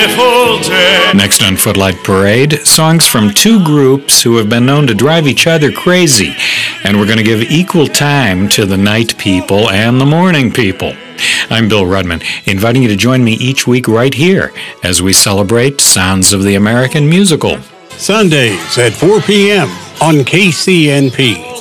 beautiful day. Next on Footlight Parade, songs from two groups who have been known to drive each other crazy. And we're going to give equal time to the night people and the morning people. I'm Bill Rudman, inviting you to join me each week right here as we celebrate Sounds of the American Musical. Sundays at 4 p.m. on KCNP.